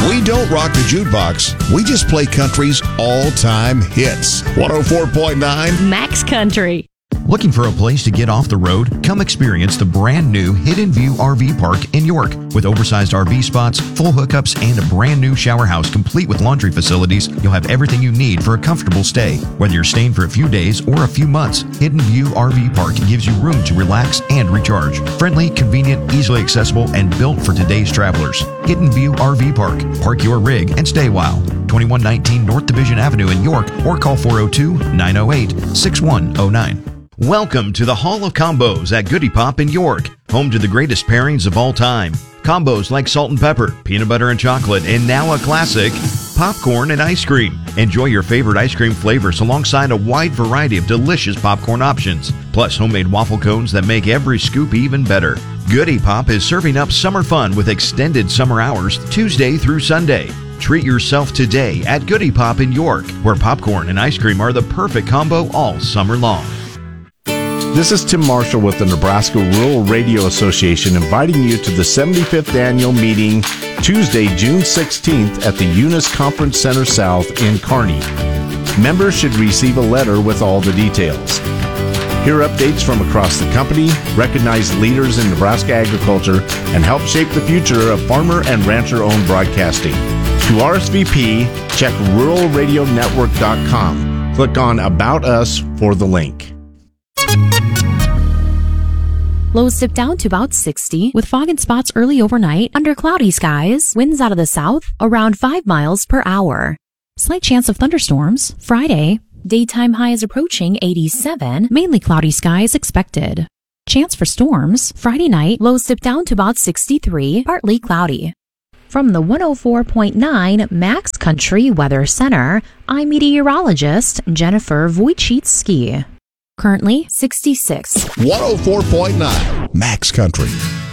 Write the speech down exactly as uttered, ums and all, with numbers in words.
We don't rock the jukebox. We just play country's all-time hits. one oh four point nine Max Country. Looking for a place to get off the road? Come experience the brand new Hidden View R V Park in York. With oversized R V spots, full hookups, and a brand new shower house complete with laundry facilities, you'll have everything you need for a comfortable stay. Whether you're staying for a few days or a few months, Hidden View R V Park gives you room to relax and recharge. Friendly, convenient, easily accessible, and built for today's travelers. Hidden View R V Park. Park your rig and stay a while. twenty-one nineteen North Division Avenue in York, or call four oh two, nine oh eight, six one oh nine. Welcome to the Hall of Combos at Goody Pop in York, home to the greatest pairings of all time. Combos like salt and pepper, peanut butter and chocolate, and now a classic, popcorn and ice cream. Enjoy your favorite ice cream flavors alongside a wide variety of delicious popcorn options, plus homemade waffle cones that make every scoop even better. Goody Pop is serving up summer fun with extended summer hours Tuesday through Sunday. Treat yourself today at Goody Pop in York, where popcorn and ice cream are the perfect combo all summer long. This is Tim Marshall with the Nebraska Rural Radio Association, inviting you to the seventy-fifth annual meeting Tuesday, June sixteenth at the Eunice Conference Center South in Kearney. Members should receive a letter with all the details. Hear updates from across the company, recognize leaders in Nebraska agriculture, and help shape the future of farmer and rancher-owned broadcasting. To R S V P, check rural radio network dot com. Click on About Us for the link. Lows dip down to about sixty, with fog and spots early overnight, under cloudy skies, winds out of the south, around five miles per hour. Slight chance of thunderstorms, Friday. Daytime highs approaching eighty-seven, mainly cloudy skies expected. Chance for storms, Friday night, lows dip down to about sixty-three, partly cloudy. From the one oh four point nine Max Country Weather Center, I'm meteorologist Jennifer Wojcicki. Currently sixty-six. one oh four point nine Max Country.